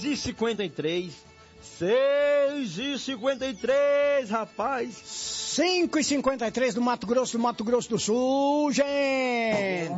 6h53. 6h53, rapaz. 5h53 do Mato Grosso do Sul, gente.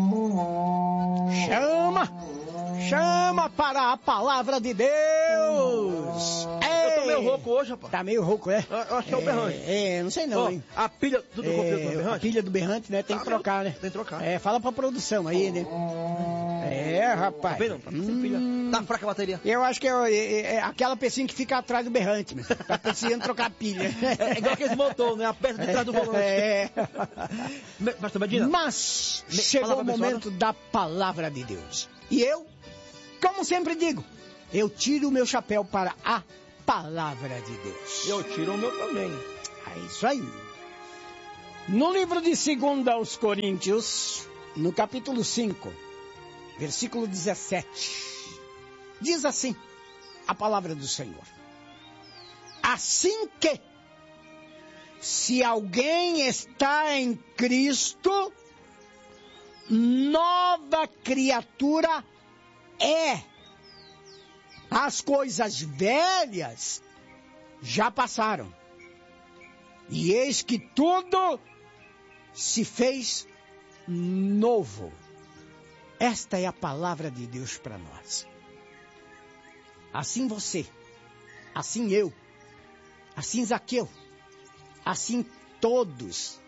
Chama para a palavra de Deus. Eu tô meio rouco hoje, rapaz. Tá meio rouco, é? Eu acho que é o berrante. Não sei não, hein? A pilha do berrante? A pilha do berrante, né? Tem que trocar, né? Tem que trocar. Fala pra produção aí, né? Rapaz. Tá vendo? Tá sem pilha. Tá fraca a bateria. Eu acho que é aquela pecinha que fica atrás do berrante, né? Tá precisando trocar a pilha. É igual aqueles motor, né? A peça de trás do volante. Pastor Medina. Mas chegou o momento da palavra de Deus. E eu, como sempre digo, eu tiro o meu chapéu para a palavra de Deus. Eu tiro o meu também. É isso aí. No livro de 2 aos Coríntios, no capítulo 5, versículo 17, diz assim a palavra do Senhor. Assim que, se alguém está em Cristo, nova criatura é. As coisas velhas já passaram. E eis que tudo se fez novo. Esta é a palavra de Deus para nós. Assim você, assim eu, assim Zaqueu, assim todas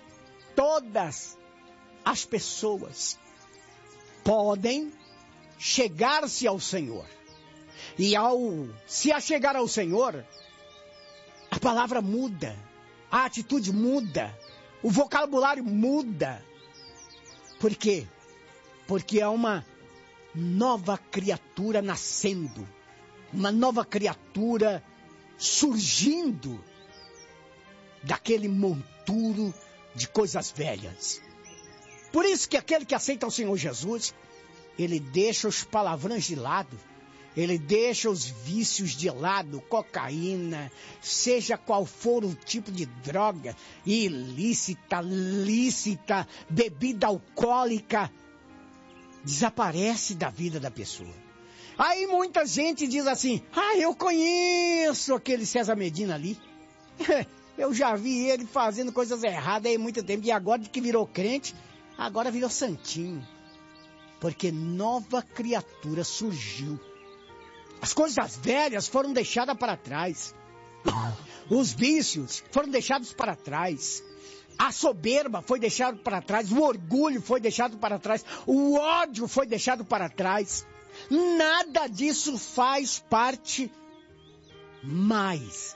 as pessoas podem chegar-se ao Senhor. E ao se achegar ao Senhor, a palavra muda, a atitude muda, o vocabulário muda. Por quê? Porque há uma nova criatura nascendo, uma nova criatura surgindo daquele monturo de coisas velhas. Por isso que aquele que aceita o Senhor Jesus, ele deixa os palavrões de lado, ele deixa os vícios de lado, cocaína, seja qual for o tipo de droga, ilícita, lícita, bebida alcoólica, desaparece da vida da pessoa. Aí muita gente diz assim, eu conheço aquele César Medina ali, eu já vi ele fazendo coisas erradas há muito tempo, e agora que virou crente, agora virou santinho, porque nova criatura surgiu. As coisas velhas foram deixadas para trás. Os vícios foram deixados para trás. A soberba foi deixada para trás. O orgulho foi deixado para trás. O ódio foi deixado para trás. Nada disso faz parte mais.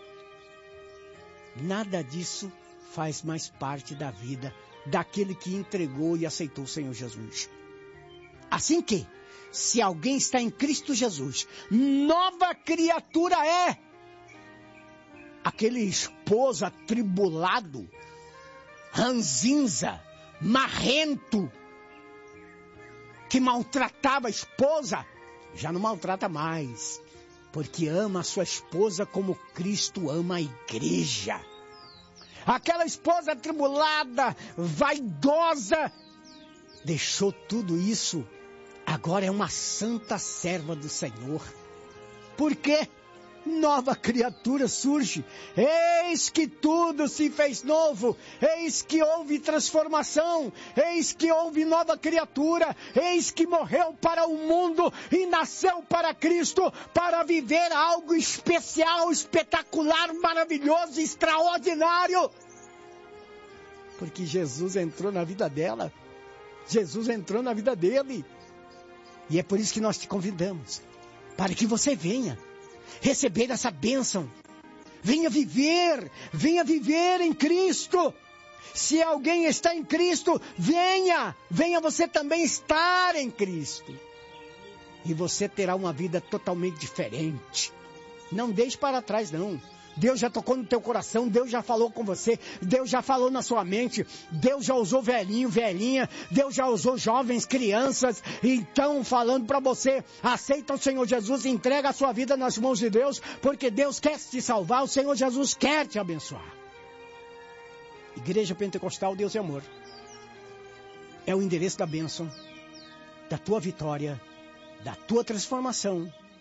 Nada disso faz mais parte da vida daquele que entregou e aceitou o Senhor Jesus. Assim que, se alguém está em Cristo Jesus, nova criatura é. Aquele esposo atribulado, ranzinza, marrento, que maltratava a esposa, já não maltrata mais, porque ama a sua esposa como Cristo ama a igreja. Aquela esposa atribulada, vaidosa, deixou tudo isso. Agora é uma santa serva do Senhor. Por quê? Nova criatura surge. Eis que tudo se fez novo. Eis que houve transformação. Eis que houve nova criatura. Eis que morreu para o mundo e nasceu para Cristo, para viver algo especial, espetacular, maravilhoso, extraordinário. Porque Jesus entrou na vida dela. Jesus entrou na vida dele. E é por isso que nós te convidamos, para que você venha receber essa bênção. Venha viver em Cristo. Se alguém está em Cristo, venha você também estar em Cristo. E você terá uma vida totalmente diferente. Não deixe para trás, não. Deus já tocou no teu coração, Deus já falou com você, Deus já falou na sua mente, Deus já usou velhinho, velhinha, Deus já usou jovens, crianças, então falando para você, aceita o Senhor Jesus, entrega a sua vida nas mãos de Deus, porque Deus quer te salvar, o Senhor Jesus quer te abençoar. Igreja Pentecostal Deus é Amor é o endereço da bênção, da tua vitória, da tua transformação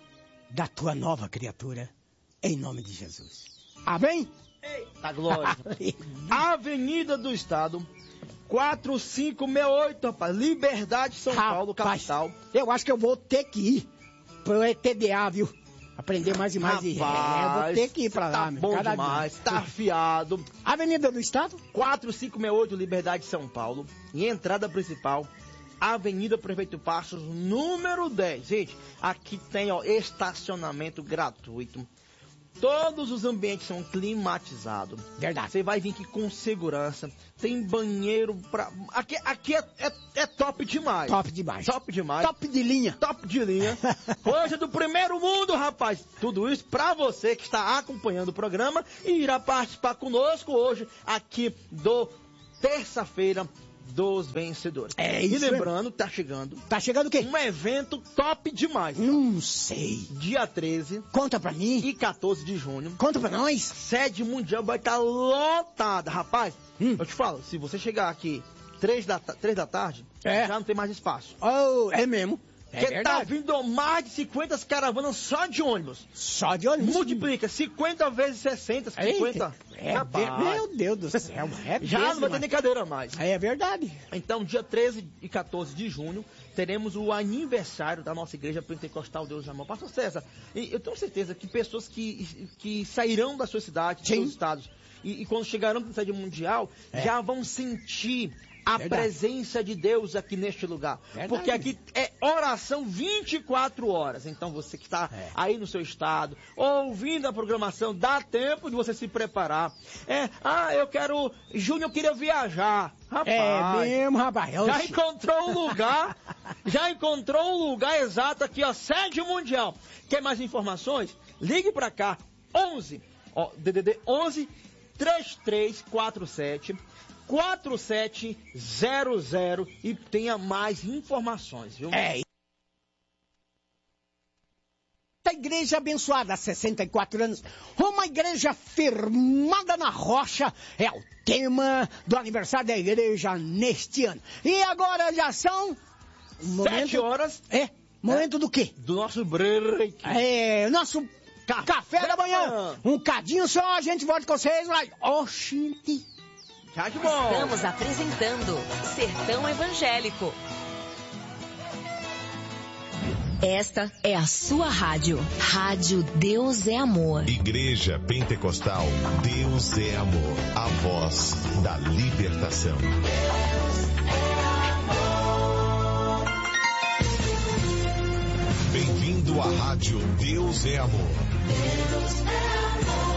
da tua nova criatura, em nome de Jesus. Amém? Eita glória. Avenida do Estado, 4568, rapaz, Liberdade, São Paulo, capital. Eu acho que eu vou ter que ir pro ETDA, viu? Aprender mais e mais. Eu vou ter que ir pra lá. Tá bom demais, tá afiado. Avenida do Estado? 4568, Liberdade, São Paulo. E entrada principal, Avenida Prefeito Passos, número 10. Gente, aqui tem, ó, estacionamento gratuito. Todos os ambientes são climatizados. Verdade. Você vai vir aqui com segurança. Tem banheiro pra... Aqui é top demais. Top demais. Top demais. Top de linha. Top de linha. Coisa do primeiro mundo, rapaz. Tudo isso pra você que está acompanhando o programa e irá participar conosco hoje aqui do Terça-feira dos Vencedores. É isso. E lembrando, tá chegando. Tá chegando o quê? Um evento top demais. Não sei. Dia 13. Conta pra mim. E 14 de junho. Conta pra nós. Sede mundial vai estar lotada, rapaz. Eu te falo, se você chegar aqui 3 da tarde, já não tem mais espaço. Oh, é mesmo. É porque verdade. tá vindo mais de 50 caravanas só de ônibus. Só de ônibus? Multiplica 50 vezes 60, 50. Meu Deus do céu. Já não vai ter nem cadeira mais. É verdade. Então, dia 13 e 14 de junho, teremos o aniversário da nossa Igreja Pentecostal Deus de Amor. Pastor César, eu tenho certeza que pessoas que sairão da sua cidade, dos seus estados, e quando chegarão na sede mundial, já vão sentir a presença de Deus aqui neste lugar. Porque aqui é oração 24 horas. Então você que está aí no seu estado, ouvindo a programação, dá tempo de você se preparar. Júnior queria viajar. Rapaz, é mesmo, rapaz. Já encontrou um lugar exato aqui, ó, sede mundial. Quer mais informações? Ligue para cá, 11, DDD 11 3347 4700 e tenha mais informações, viu? A igreja abençoada há 64 anos, uma igreja firmada na rocha, é o tema do aniversário da igreja neste ano. E agora já são 7 horas. Momento do quê? Do nosso break. Nosso café da manhã. Um cadinho só, a gente volta com vocês lá. Oxente. Estamos apresentando Sertão Evangélico. Esta é a sua rádio. Rádio Deus é Amor. Igreja Pentecostal Deus é Amor. A voz da libertação. Bem-vindo à rádio Deus é Amor. Deus é Amor.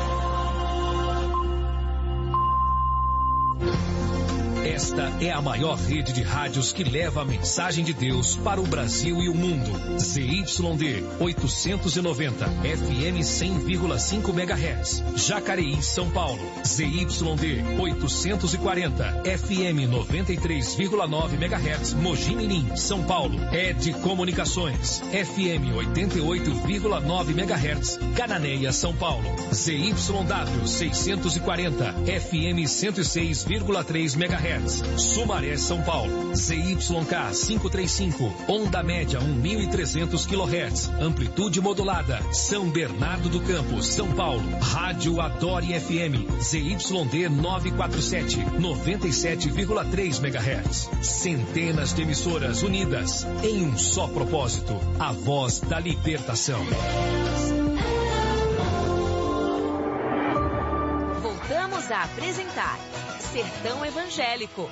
Esta é a maior rede de rádios que leva a mensagem de Deus para o Brasil e o mundo. ZYD 890, FM 100,5 MHz. Jacareí, São Paulo. ZYD 840, FM 93,9 MHz. Mogi Mirim, São Paulo. ED Comunicações, FM 88,9 MHz. Cananéia, São Paulo. ZYW 640, FM 106,3 MHz. Sumaré, São Paulo. ZYK 535, onda média 1.300 kHz, amplitude modulada. São Bernardo do Campo, São Paulo. Rádio Adore FM, ZYD 947, 97,3 MHz. Centenas de emissoras unidas em um só propósito, a voz da libertação. Voltamos a apresentar Sertão Evangélico.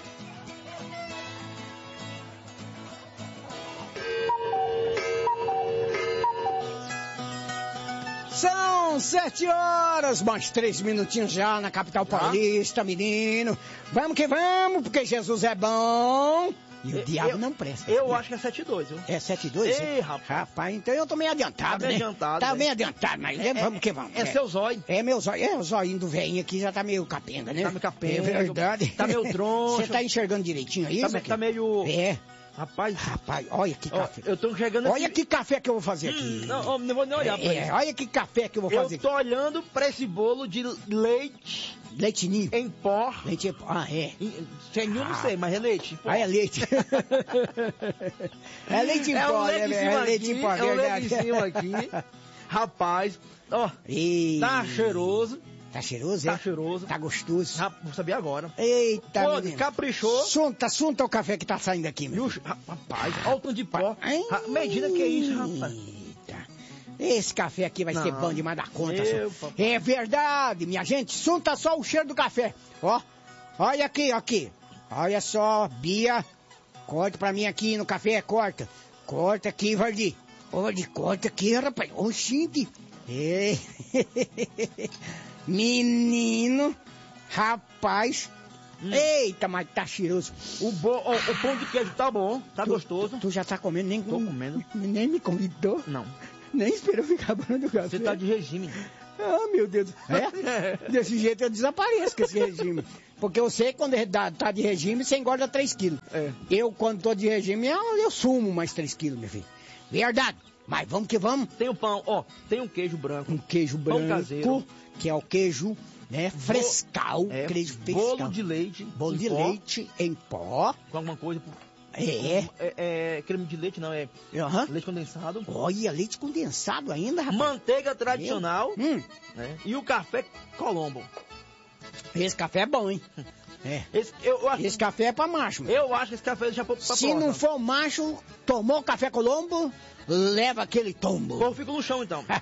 São 7 horas, mais 3 minutinhos já na capital paulista, menino. Vamos que vamos, porque Jesus é bom. E o diabo não presta. Eu acho que é 7-2, viu? É 7-2? Ei, rapaz. Então eu tô meio adiantado, tá né? Adiantado, tá bem adiantado, mas vamos que vamos. É seu zóio. É meu zóio. O zóio do velhinho aqui já tá meio capenga, né? Tá meio capenga. É verdade. Tá meio troncho. Você tá enxergando direitinho aí, tá meio... Rapaz, olha que café. Eu tô chegando Olha que café que eu vou fazer aqui. Não vou nem olhar pra isso. Olha que café que eu vou fazer. Eu tô olhando pra esse bolo de leite. Leite ninho. Em pó. Leite em pó. É. Sem ninho, não sei, mas é leite. Pó. É leite. É leite em pó, né? É leite em pó, é leite em cima aqui. Rapaz, ó. Tá cheiroso. Tá cheiroso, Tá cheiroso. Tá gostoso. Vou saber agora. Eita, pô, menino. Caprichou. Sunta o café que tá saindo aqui, meu. Rapaz, olha o tanto de pó. Medida que é isso, rapaz. Eita. Esse café aqui vai ser bom demais da conta. É verdade, minha gente. Sunta só o cheiro do café. Ó, olha aqui. Olha só, Bia. Corta pra mim aqui no café, corta. Corta aqui, Vardi. Ô, Vardi, corta aqui, rapaz. Ô, xingue. Menino, rapaz, eita, mas tá cheiroso. O pão de queijo tá bom, tá gostoso. Tu já tá comendo? Tô comendo. Nem me convidou? Não. Nem esperou ficar bom do café? Você tá de regime. Ah, meu Deus. Desse jeito eu desapareço com esse regime. Porque eu sei que quando tá de regime, você engorda 3 quilos. Eu, quando tô de regime, eu sumo mais 3 quilos, meu filho. Verdade. Mas vamos que vamos. Tem o pão, tem um queijo branco. Um queijo branco. Pão caseiro. Que é o queijo, né, frescal. Queijo frescal. Bolo de leite. Bolo de leite em pó. Com alguma coisa. Creme de leite, não, leite condensado. Olha, leite condensado ainda, rapaz. Manteiga tradicional. E o café Colombo. Esse café é bom, hein? Esse café é pra macho. Eu acho que esse café já pra Se não for macho, tomou café Colombo, leva aquele tombo. Eu fico no chão, então. Tá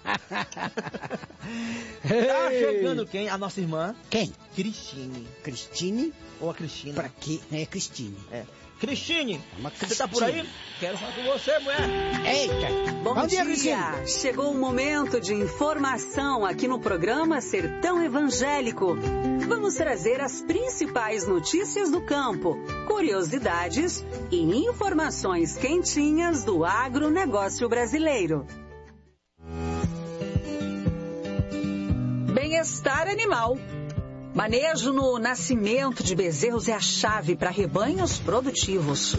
chegando quem? A nossa irmã. Quem? Cristine. Cristine? Ou a Cristina? Pra quê? É Cristine. Cristine, você tá por aí? Quero falar com você, mulher. Eita. Bom dia, Cristina. Chegou o momento de informação aqui no programa Sertão Evangélico. Vamos trazer as principais notícias do campo, curiosidades e informações quentinhas do agronegócio brasileiro. Bem-estar animal. Manejo no nascimento de bezerros é a chave para rebanhos produtivos.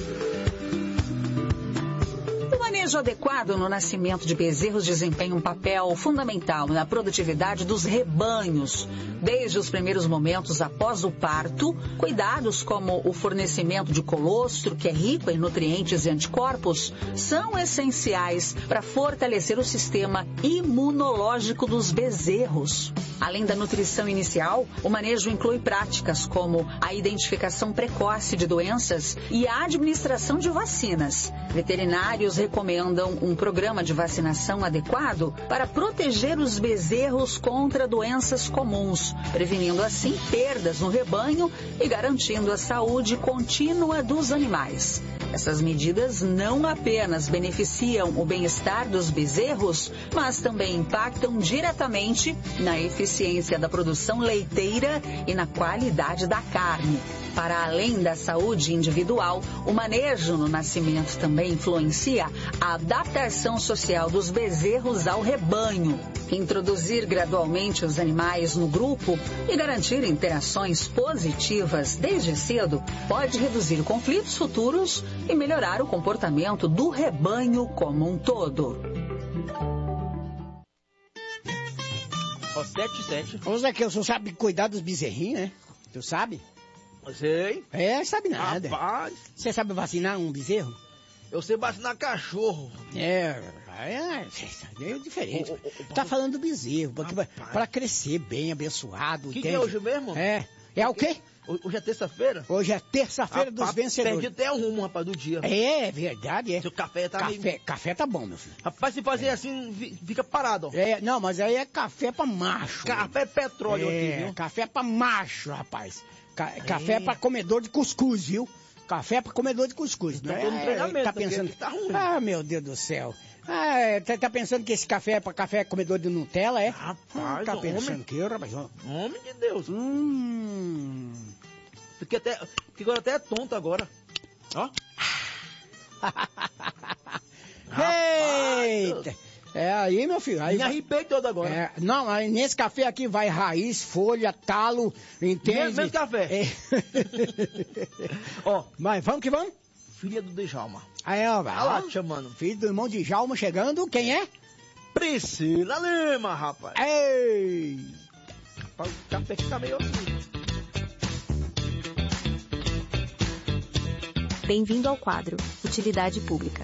O manejo adequado no nascimento de bezerros desempenha um papel fundamental na produtividade dos rebanhos. Desde os primeiros momentos após o parto, cuidados como o fornecimento de colostro, que é rico em nutrientes e anticorpos, são essenciais para fortalecer o sistema imunológico dos bezerros. Além da nutrição inicial, o manejo inclui práticas como a identificação precoce de doenças e a administração de vacinas. Veterinários recomendam um programa de vacinação adequado para proteger os bezerros contra doenças comuns, prevenindo assim perdas no rebanho e garantindo a saúde contínua dos animais. Essas medidas não apenas beneficiam o bem-estar dos bezerros, mas também impactam diretamente na eficiência da produção leiteira e na qualidade da carne. Para além da saúde individual, o manejo no nascimento também influencia a adaptação social dos bezerros ao rebanho. Introduzir gradualmente os animais no grupo e garantir interações positivas desde cedo pode reduzir conflitos futuros e melhorar o comportamento do rebanho como um todo. 7. Ô, Zé, que o senhor sabe cuidar dos bezerrinhos, né? Tu sabe? Sei. Sabe nada. Rapaz. Você sabe vacinar um bezerro? Eu sei vacinar cachorro. É diferente. Tá falando do bezerro, para crescer bem, abençoado. Que é hoje mesmo? É o quê? Hoje é terça-feira? Hoje é terça-feira dos vencedores. Perdi até o rumo, rapaz, do dia. É verdade, Seu café tá Café tá bom, meu filho. Rapaz, se fazer assim, fica parado, ó. Não, mas aí é café pra macho. Café petróleo aqui, viu? Café pra macho, rapaz. Café pra comedor de cuscuz, viu? Café pra comedor de cuscuz. Não é? Treinamento, tá pensando que tá ruim. Ah, meu Deus do céu. Tá pensando que esse café é pra café comedor de Nutella, é? Rapaz, tá pensando que eu, rapaz? Homem de Deus. Fiquei agora até tonto agora. Ó. Eita! Aí, meu filho. Aí me arrepei todo agora. Não, aí nesse café aqui vai raiz, folha, talo, entende? Mesmo café. Ó, mas vamos que vamos? filha do Djalma. Aí, ó, Olha lá te chamando. Filho do irmão de Djalma chegando, quem é? Priscila Lima, rapaz. Ei! Rapaz, o café fica meio assim. Bem-vindo ao quadro Utilidade Pública.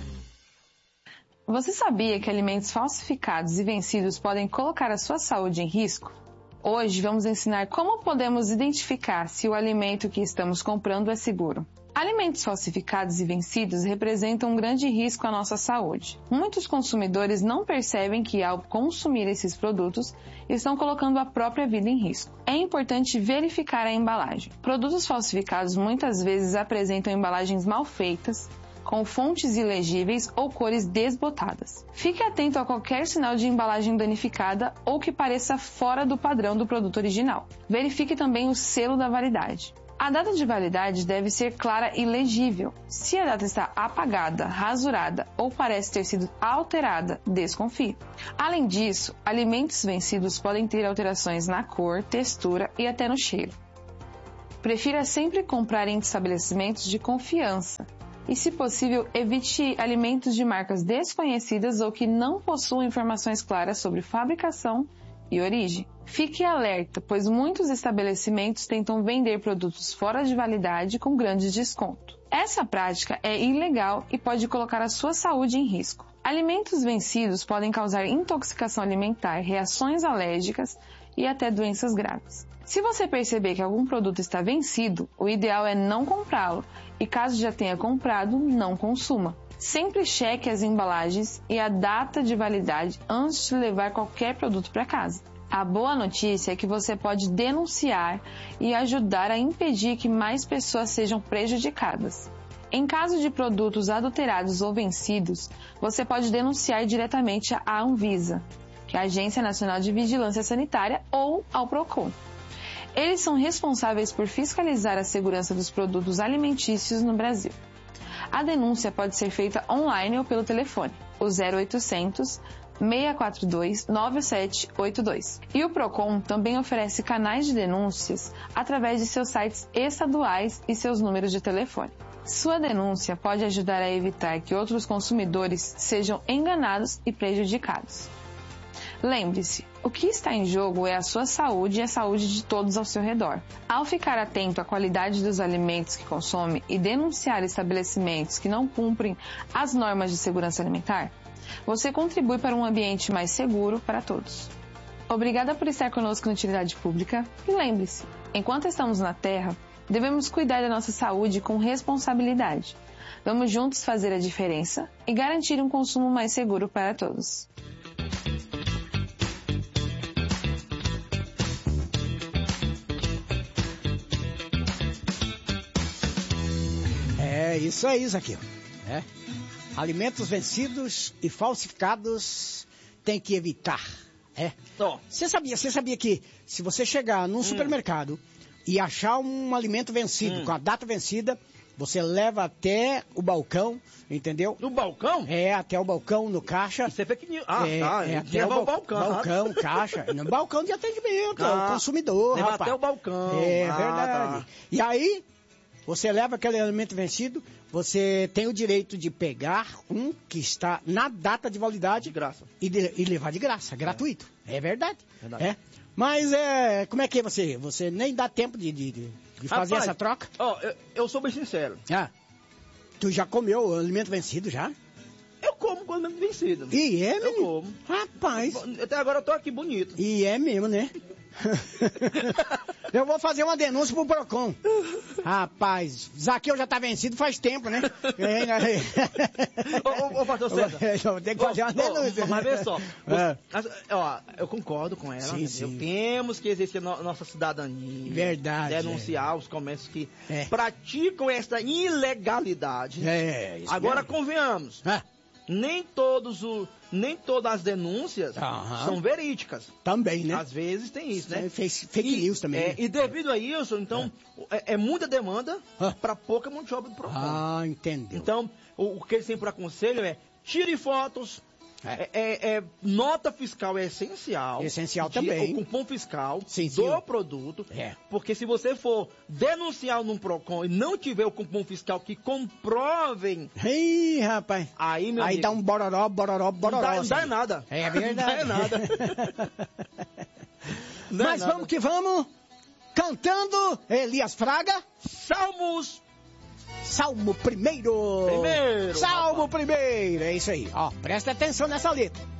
Você sabia que alimentos falsificados e vencidos podem colocar a sua saúde em risco? Hoje vamos ensinar como podemos identificar se o alimento que estamos comprando é seguro. Alimentos falsificados e vencidos representam um grande risco à nossa saúde. Muitos consumidores não percebem que, ao consumir esses produtos, estão colocando a própria vida em risco. É importante verificar a embalagem. Produtos falsificados muitas vezes apresentam embalagens mal feitas, com fontes ilegíveis ou cores desbotadas. Fique atento a qualquer sinal de embalagem danificada ou que pareça fora do padrão do produto original. Verifique também o selo da validade. A data de validade deve ser clara e legível. Se a data está apagada, rasurada ou parece ter sido alterada, desconfie. Além disso, alimentos vencidos podem ter alterações na cor, textura e até no cheiro. Prefira sempre comprar em estabelecimentos de confiança. E, se possível, evite alimentos de marcas desconhecidas ou que não possuam informações claras sobre fabricação e origem. Fique alerta, pois muitos estabelecimentos tentam vender produtos fora de validade com grandes descontos. Essa prática é ilegal e pode colocar a sua saúde em risco. Alimentos vencidos podem causar intoxicação alimentar, reações alérgicas e até doenças graves. Se você perceber que algum produto está vencido, o ideal é não comprá-lo e, caso já tenha comprado, não consuma. Sempre cheque as embalagens e a data de validade antes de levar qualquer produto para casa. A boa notícia é que você pode denunciar e ajudar a impedir que mais pessoas sejam prejudicadas. Em caso de produtos adulterados ou vencidos, você pode denunciar diretamente à Anvisa, que é a Agência Nacional de Vigilância Sanitária, ou ao Procon. Eles são responsáveis por fiscalizar a segurança dos produtos alimentícios no Brasil. A denúncia pode ser feita online ou pelo telefone, o 0800 642 9782. E o Procon também oferece canais de denúncias através de seus sites estaduais e seus números de telefone. Sua denúncia pode ajudar a evitar que outros consumidores sejam enganados e prejudicados. Lembre-se, o que está em jogo é a sua saúde e a saúde de todos ao seu redor. Ao ficar atento à qualidade dos alimentos que consome e denunciar estabelecimentos que não cumprem as normas de segurança alimentar, você contribui para um ambiente mais seguro para todos. Obrigada por estar conosco na Utilidade Pública e lembre-se, enquanto estamos na Terra, devemos cuidar da nossa saúde com responsabilidade. Vamos juntos fazer a diferença e garantir um consumo mais seguro para todos. É isso aí, Zaqueu. Alimentos vencidos e falsificados tem que evitar. Você sabia que se você chegar num supermercado e achar um alimento vencido, com a data vencida, você leva até o balcão, entendeu? No balcão? Até o balcão, no caixa. Isso é fake news. Até o balcão. Balcão, caixa. No balcão de atendimento, ao consumidor, leva rapaz. até o balcão. Verdade. Tá. E aí, você leva aquele alimento vencido, você tem o direito de pegar um que está na data de validade. De graça. E levar de graça, gratuito. É verdade. Mas como é que é você? Você nem dá tempo de fazer essa troca? Eu sou bem sincero. Tu já comeu o alimento vencido já? Eu como com alimento vencido. E é, menino? Eu como. Rapaz. Até agora eu tô aqui bonito. E é mesmo, né? Eu vou fazer uma denúncia pro Procon. Rapaz, Zaqueu já tá vencido faz tempo, né? Ô, pastor César. Eu tenho que fazer uma denúncia. Mas vê só. Eu concordo com ela. Sim. Temos que exercer nossa cidadania. Verdade. Denunciar os comércios que praticam essa ilegalidade. Isso agora, mesmo. convenhamos. Nem todas as denúncias são verídicas. Também, né? Às vezes tem isso, né? Fake news também. Né? E devido a isso, então, é muita demanda para pouca mão de obra do Procon. Entendeu. Então, o que eles sempre aconselham é tire fotos Nota fiscal é essencial. Essencial também. O cupom fiscal sim, do produto. Porque se você for denunciar num PROCON e não tiver o cupom fiscal que comprovem... Ih, rapaz. Aí, meu amigo, dá um bororó. Não dá nada. É verdade. Não dá nada. Mas vamos que vamos. Cantando Elias Fraga. Salmo primeiro. Salmo primeiro. É isso aí. Ó, presta atenção nessa letra.